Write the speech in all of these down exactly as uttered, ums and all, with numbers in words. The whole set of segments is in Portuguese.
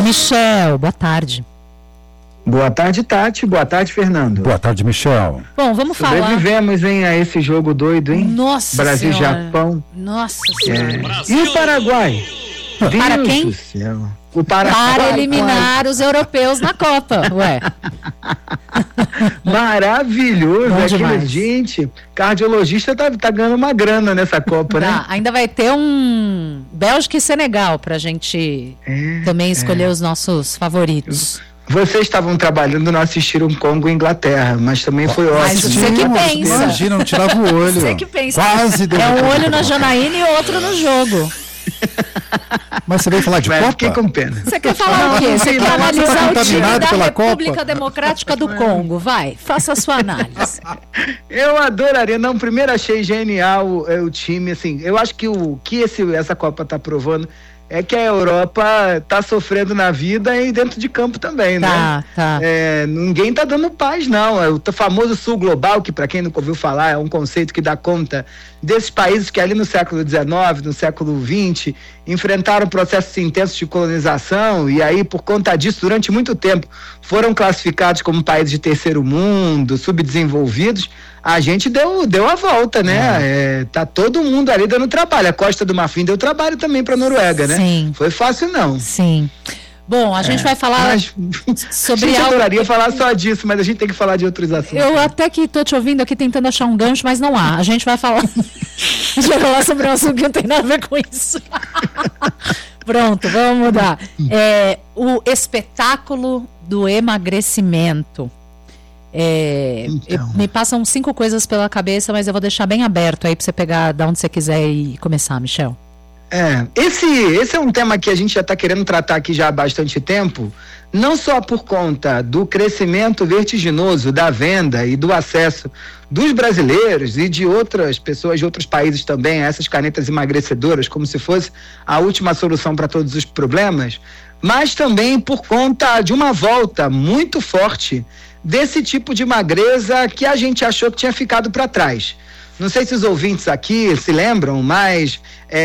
Michel, boa tarde. Boa tarde, Tati. Boa tarde, Fernando. Boa tarde, Michel. Bom, vamos falar. Sobrevivemos, hein, a esse jogo doido, hein? Nossa Brasil, senhora. Japão. Nossa senhora. É. E o Paraguai? Para Deus quem? do céu. O Paraguai. Para eliminar os europeus na Copa, ué. Maravilhoso. Bom Aquilo, demais. gente, cardiologista tá, tá ganhando uma grana nessa Copa, né? Tá, ainda vai ter um Bélgica e Senegal pra gente É, também escolher é. os nossos favoritos. Vocês estavam trabalhando, não assistiram Congo e Inglaterra, mas também foi Mas ótimo. você que pensa. Imagina, não tirava o olho. Você que pensa. Quase deu É um uma olho Copa. na Janaína e outro no jogo. Mas você veio falar de Mas Copa? fiquei com pena. Você quer falar o quê? Você quer não, analisar não, o time contaminado da pela República Copa? Democrática do Congo? Vai, faça a sua análise. Eu adoraria, não, primeiro achei genial é, o time, assim, eu acho que o que esse, essa Copa tá provando é que a Europa tá sofrendo na vida e dentro de campo também, né? Tá, tá. É, ninguém tá dando paz, não. É o famoso Sul Global, que para quem nunca ouviu falar, é um conceito que dá conta desses países que ali no século dezenove, no século vinte, enfrentaram processos intensos de colonização e aí, por conta disso, durante muito tempo, foram classificados como países de terceiro mundo, subdesenvolvidos. A gente deu, deu a volta, né? É, tá todo mundo ali dando trabalho. A Costa do Marfim deu trabalho também pra Noruega, né? Sim. Foi fácil, não. Sim. Bom, a gente É, vai falar mas, sobre a gente algo. adoraria falar só disso, mas a gente tem que falar de outros assuntos. Eu até que tô te ouvindo aqui tentando achar um gancho, mas não há. A gente vai falar. A gente vai falar sobre um assunto que não tem nada a ver com isso. Pronto, vamos mudar. É, o espetáculo do emagrecimento. É, Então. eu- me passam cinco coisas pela cabeça, mas eu vou deixar bem aberto aí pra você pegar da onde você quiser e começar, Michel. É, esse, esse é um tema que a gente já está querendo tratar aqui já há bastante tempo, não só por conta do crescimento vertiginoso da venda e do acesso dos brasileiros e de outras pessoas de outros países também a essas canetas emagrecedoras, como se fosse a última solução para todos os problemas, mas também por conta de uma volta muito forte desse tipo de magreza que a gente achou que tinha ficado para trás. Não sei se os ouvintes aqui se lembram, mas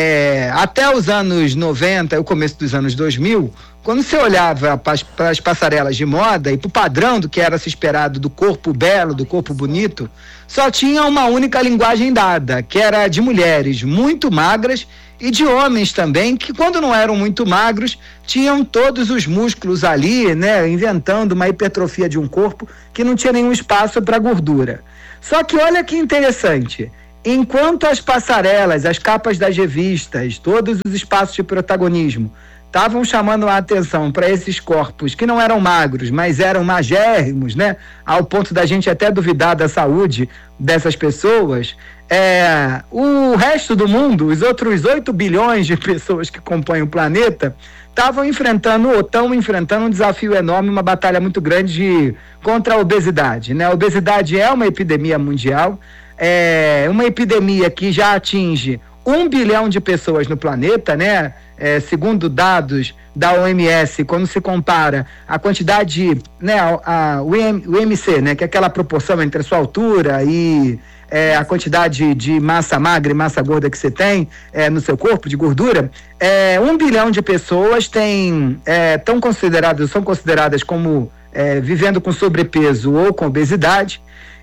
é, até os anos noventa, o começo dos anos dois mil, quando você olhava para as passarelas de moda e para o padrão do que era se esperado do corpo belo, do corpo bonito, só tinha uma única linguagem dada, que era de mulheres muito magras e de homens também, que quando não eram muito magros, tinham todos os músculos ali, né, inventando uma hipertrofia de um corpo que não tinha nenhum espaço para gordura. Só que olha que interessante, enquanto as passarelas, as capas das revistas, todos os espaços de protagonismo estavam chamando a atenção para esses corpos que não eram magros, mas eram magérrimos, né? Ao ponto da gente até duvidar da saúde dessas pessoas, é, o resto do mundo, os outros oito bilhões de pessoas que compõem o planeta, estavam enfrentando, ou estão enfrentando um desafio enorme, uma batalha muito grande de, contra a obesidade, né? A obesidade é uma epidemia mundial, é uma epidemia que já atinge um bilhão de pessoas no planeta, né? É, segundo dados da O M S, quando se compara a quantidade, né, a, a, o, IM, o I M C, né, que é aquela proporção entre a sua altura e é, a quantidade de massa magra e massa gorda que você tem é, no seu corpo, de gordura, é, um bilhão de pessoas têm, é, tão consideradas, são consideradas como é, vivendo com sobrepeso ou com obesidade,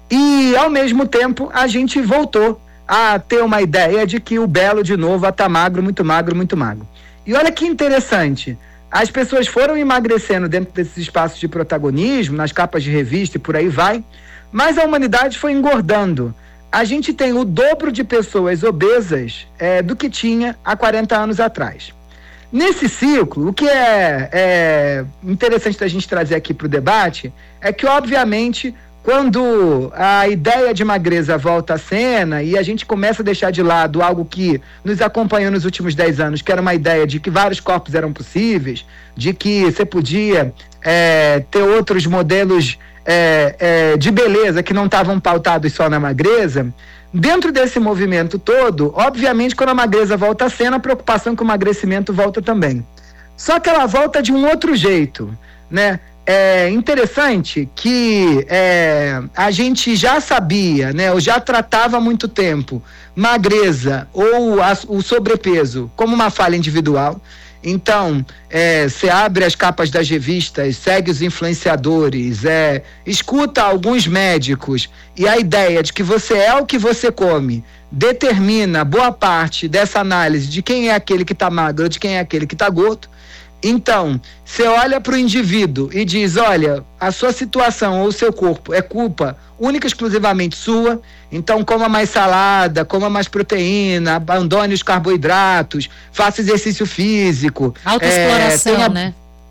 e ao mesmo tempo a gente voltou a ter uma ideia de que o belo de novo está magro, muito magro, muito magro. E olha que interessante, as pessoas foram emagrecendo dentro desses espaços de protagonismo, nas capas de revista e por aí vai, mas a humanidade foi engordando. A gente tem o dobro de pessoas obesas é, do que tinha há quarenta anos atrás. Nesse ciclo, o que é, é interessante da gente trazer aqui para o debate é que, obviamente, quando a ideia de magreza volta à cena e a gente começa a deixar de lado algo que nos acompanhou nos últimos dez anos, que era uma ideia de que vários corpos eram possíveis, de que você podia é, ter outros modelos é, é, de beleza que não estavam pautados só na magreza, dentro desse movimento todo, obviamente, quando a magreza volta à cena, a preocupação com o emagrecimento volta também. Só que ela volta de um outro jeito, né? É interessante que é, a gente já sabia, né, ou já tratava há muito tempo magreza ou a, o sobrepeso como uma falha individual. Então, você é, abre as capas das revistas, segue os influenciadores, é, escuta alguns médicos, e a ideia de que você é o que você come determina boa parte dessa análise de quem é aquele que está magro, de quem é aquele que está gordo. Então, você olha para o indivíduo e diz, olha, a sua situação ou o seu corpo é culpa única e exclusivamente sua, então coma mais salada, coma mais proteína, abandone os carboidratos, faça exercício físico. Autoexploração, é, tenha... né?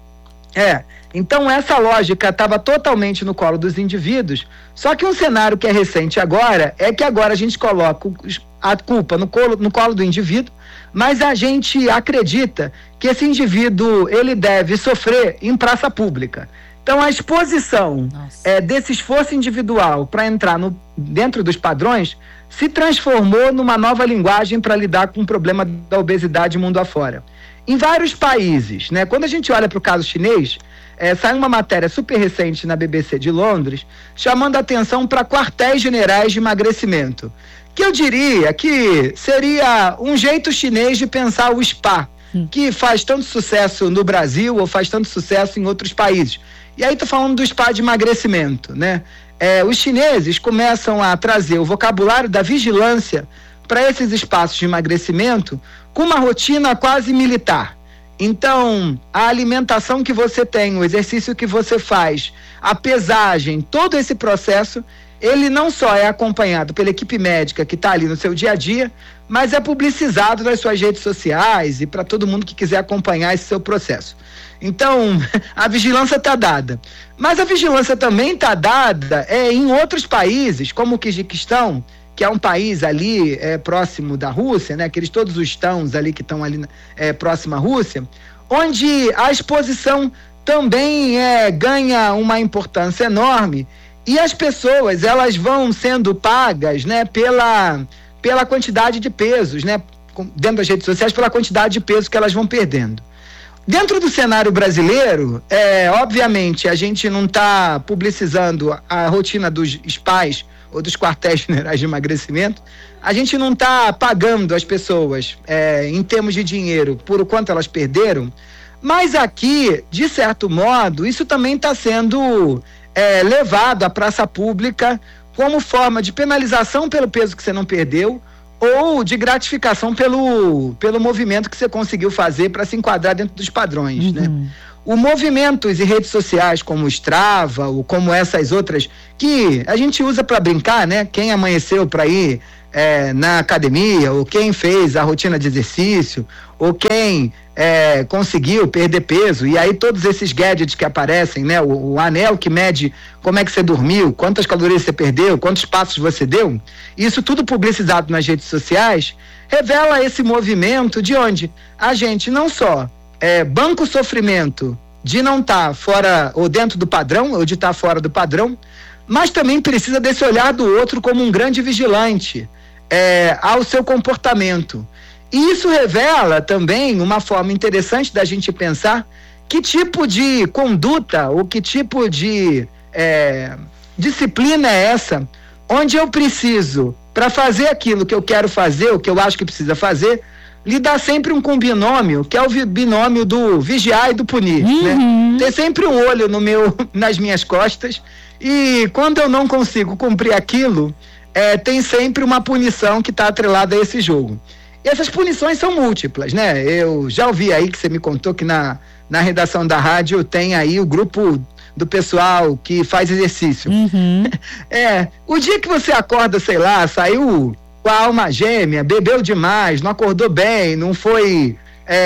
É, então essa lógica estava totalmente no colo dos indivíduos, só que um cenário que é recente agora, é que agora a gente coloca a culpa no colo, no colo do indivíduo, mas a gente acredita que esse indivíduo, ele deve sofrer em praça pública. Então, a exposição é, desse esforço individual para entrar no, dentro dos padrões se transformou numa nova linguagem para lidar com o problema da obesidade mundo afora. Em vários países, né? Quando a gente olha para o caso chinês, é, sai uma matéria super recente na B B C de Londres, chamando a atenção para quartéis generais de emagrecimento, que eu diria que seria um jeito chinês de pensar o spa, hum. que faz tanto sucesso no Brasil ou faz tanto sucesso em outros países. E aí tô falando do spa de emagrecimento, né? É, os chineses começam a trazer o vocabulário da vigilância para esses espaços de emagrecimento com uma rotina quase militar. Então, a alimentação que você tem, o exercício que você faz, a pesagem, todo esse processo, ele não só é acompanhado pela equipe médica que está ali no seu dia a dia, mas é publicizado nas suas redes sociais e para todo mundo que quiser acompanhar esse seu processo. Então, a vigilância está dada. Mas a vigilância também está dada é, em outros países, como o Quirguistão, que é um país ali é, próximo da Rússia, né? Aqueles todos os estãos ali que estão ali é, próximo à Rússia, onde a exposição também é, ganha uma importância enorme e as pessoas, elas vão sendo pagas, né, pela, pela quantidade de pesos, né, dentro das redes sociais, pela quantidade de peso que elas vão perdendo. Dentro do cenário brasileiro, é, obviamente, a gente não está publicizando a rotina dos spas ou dos quartéis generais de emagrecimento, a gente não está pagando as pessoas é, em termos de dinheiro por o quanto elas perderam, mas aqui, de certo modo, isso também está sendo é, levado à praça pública como forma de penalização pelo peso que você não perdeu, ou de gratificação pelo, pelo movimento que você conseguiu fazer para se enquadrar dentro dos padrões, uhum. né? O movimentos e redes sociais como o Strava, ou como essas outras, que a gente usa para brincar, né? Quem amanheceu para ir é, na academia, ou quem fez a rotina de exercício, ou quem é, conseguiu perder peso, e aí todos esses gadgets que aparecem, né? O, o anel que mede como é que você dormiu, quantas calorias você perdeu, quantos passos você deu, isso tudo publicizado nas redes sociais, revela esse movimento de onde a gente não só é, banca o sofrimento de não estar tá fora ou dentro do padrão, ou de estar tá fora do padrão, mas também precisa desse olhar do outro como um grande vigilante é, ao seu comportamento. E isso revela também uma forma interessante da gente pensar que tipo de conduta ou que tipo de é, disciplina é essa, onde eu preciso, para fazer aquilo que eu quero fazer, o que eu acho que precisa fazer, lidar sempre um com binômio, que é o binômio do vigiar e do punir, uhum. né? Ter sempre um olho no meu, nas minhas costas, e quando eu não consigo cumprir aquilo, é, tem sempre uma punição que está atrelada a esse jogo. E essas punições são múltiplas, né? Eu já ouvi aí que você me contou que na, na redação da rádio tem aí o grupo do pessoal que faz exercício. Uhum. É, o dia que você acorda, sei lá, saiu com a alma gêmea, bebeu demais, não acordou bem, não foi,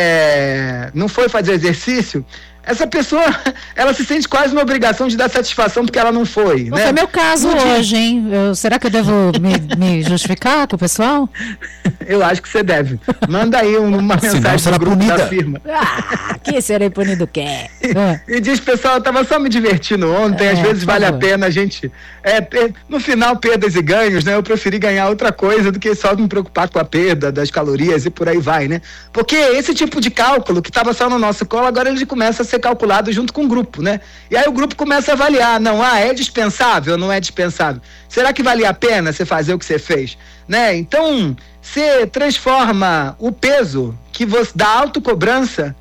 é, não foi fazer exercício, essa pessoa, ela se sente quase uma obrigação de dar satisfação porque ela não foi, não né? Foi meu caso no hoje, dia... hein? Eu, será que eu devo me, me justificar com o pessoal? Eu acho que você deve. Manda aí uma mensagem no grupo punida. Da firma. Ah, que serei punido quer? E, e diz, pessoal, eu tava só me divertindo ontem, é, às vezes vale favor. a pena a gente, é, per, no final, perdas e ganhos, né? Eu preferi ganhar outra coisa do que só me preocupar com a perda das calorias e por aí vai, né? Porque esse tipo de cálculo que tava só no nosso colo, agora ele começa a ser calculado junto com o grupo, né? E aí o grupo começa a avaliar, não, ah, é dispensável ou não é dispensável? Será que valia a pena você fazer o que você fez? Né? Então, você transforma o peso que você, da autocobrança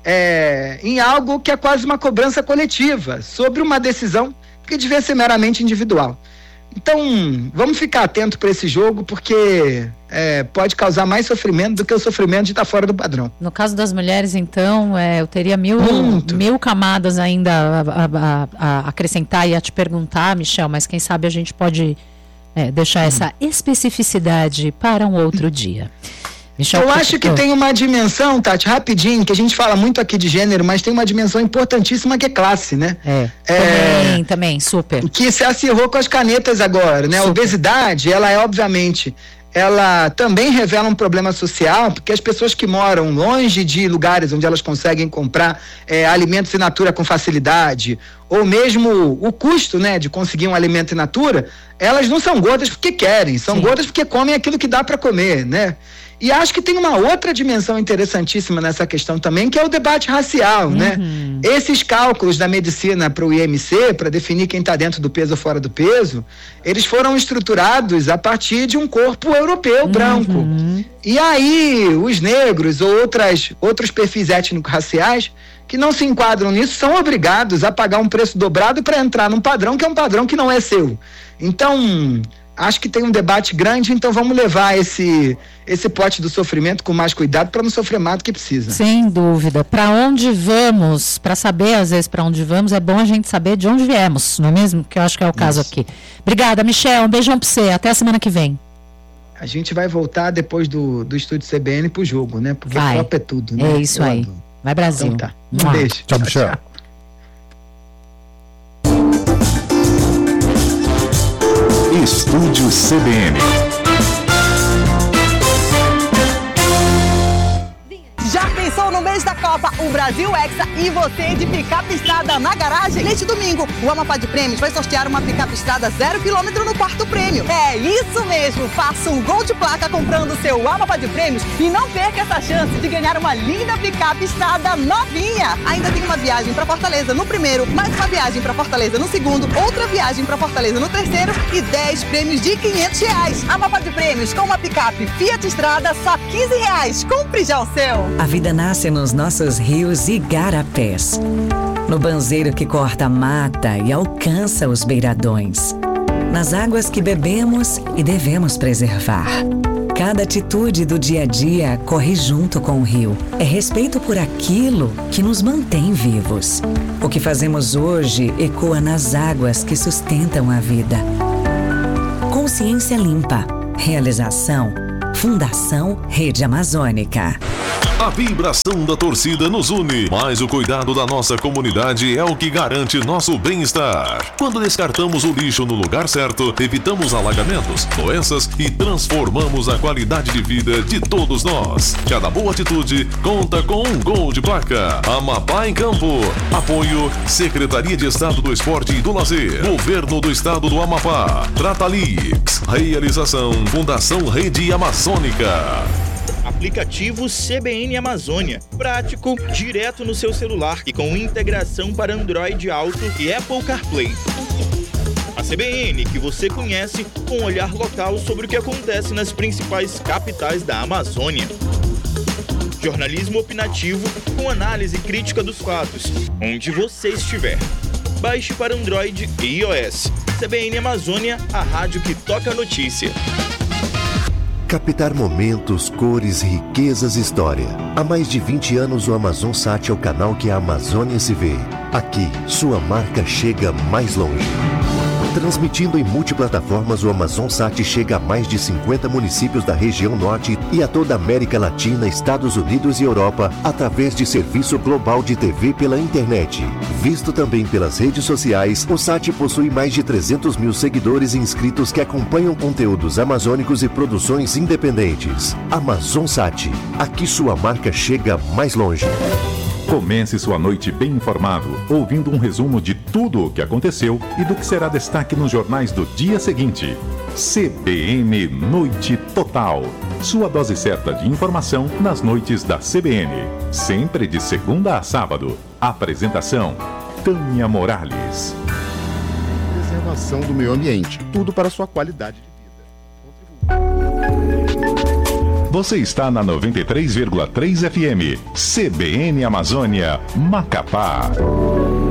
é, em algo que é quase uma cobrança coletiva sobre uma decisão que devia ser meramente individual. Então, vamos ficar atento para esse jogo, porque é, pode causar mais sofrimento do que o sofrimento de estar fora do padrão. No caso das mulheres, então, é, eu teria mil, mil camadas ainda a, a, a, a acrescentar e a te perguntar, Michel, mas quem sabe a gente pode é, deixar hum. essa especificidade para um outro dia. Michel, eu acho que tem uma dimensão, Tati, rapidinho, que a gente fala muito aqui de gênero, mas tem uma dimensão importantíssima que é classe, né? É, é também, também, super. Que se acirrou com as canetas agora, né? Super. A obesidade, ela é obviamente, ela também revela um problema social, porque as pessoas que moram longe de lugares onde elas conseguem comprar é, alimentos in natura com facilidade, ou mesmo o custo, né, de conseguir um alimento in natura, elas não são gordas porque querem, são Sim. gordas porque comem aquilo que dá para comer, né? E acho que tem uma outra dimensão interessantíssima nessa questão também, que é o debate racial, uhum. né? Esses cálculos da medicina para o I M C, para definir quem está dentro do peso ou fora do peso, eles foram estruturados a partir de um corpo europeu uhum. branco. E aí, os negros ou outras, outros perfis étnico-raciais que não se enquadram nisso são obrigados a pagar um preço dobrado para entrar num padrão que é um padrão que não é seu. Então, acho que tem um debate grande, então vamos levar esse, esse pote do sofrimento com mais cuidado para não sofrer mais do que precisa. Sem dúvida. Para onde vamos, para saber às vezes para onde vamos, é bom a gente saber de onde viemos, não é mesmo? Que eu acho que é o caso Isso. aqui. Obrigada, Michel. Um beijão para você. Até a semana que vem. A gente vai voltar depois do, do estúdio C B N pro jogo, né? Porque vai. Copa é tudo, né? É isso eu aí. Adoro. Vai, Brasil. Então tá. Um beijo. Tchau, Michel. Tchau. Estúdio C B N. Já pensou no mês da Copa, o Brasil Hexa e você de picape estrada na garagem? Neste domingo, o Amapá de Prêmios vai sortear uma picape estrada zero quilômetro no quarto prêmio. É isso mesmo, faça um gol de placa comprando o seu Amapá de Prêmios e não perca essa chance de ganhar uma linda picape estrada novinha. Ainda tem uma viagem para Fortaleza no primeiro, mais uma viagem para Fortaleza no segundo, outra viagem para Fortaleza no terceiro e dez prêmios de quinhentos reais. Amapá de Prêmios com uma picape Fiat Estrada só quinze reais. Compre já o seu. A vida nasce nos nossos rios e igarapés, no banzeiro que corta a mata e alcança os beiradões, nas águas que bebemos e devemos preservar. Cada atitude do dia a dia corre junto com o rio. É respeito por aquilo que nos mantém vivos. O que fazemos hoje ecoa nas águas que sustentam a vida. Consciência Limpa. Realização Fundação Rede Amazônica. A vibração da torcida nos une, mas o cuidado da nossa comunidade é o que garante nosso bem-estar. Quando descartamos o lixo no lugar certo, evitamos alagamentos, doenças e transformamos a qualidade de vida de todos nós. Cada boa atitude conta com um gol de placa. Amapá em Campo. Apoio Secretaria de Estado do Esporte e do Lazer. Governo do Estado do Amapá. Tratalix. Realização Fundação Rede Amazônica. Aplicativo C B N Amazônia. Prático, direto no seu celular e com integração para Android Auto e Apple CarPlay. A C B N que você conhece com um olhar local sobre o que acontece nas principais capitais da Amazônia. Jornalismo opinativo com análise crítica dos fatos, onde você estiver. Baixe para Android e iOS. C B N Amazônia, a rádio que toca a notícia. Captar momentos, cores, riquezas e história. Há mais de vinte anos o AmazonSat é o canal que a Amazônia se vê. Aqui, sua marca chega mais longe. Transmitindo em multiplataformas, o AmazonSat chega a mais de cinquenta municípios da região norte e a toda a América Latina, Estados Unidos e Europa, através de serviço global de T V pela internet. Visto também pelas redes sociais, o Sat possui mais de trezentos mil seguidores e inscritos que acompanham conteúdos amazônicos e produções independentes. AmazonSat, aqui sua marca chega mais longe. Comece sua noite bem informado, ouvindo um resumo de tudo o que aconteceu e do que será destaque nos jornais do dia seguinte. C B N Noite Total. Sua dose certa de informação nas noites da C B N. Sempre de segunda a sábado. Apresentação: Tânia Morales. Preservação do meio ambiente. Tudo para sua qualidade de vida. Você está na noventa e três vírgula três F M, C B N Amazônia, Macapá.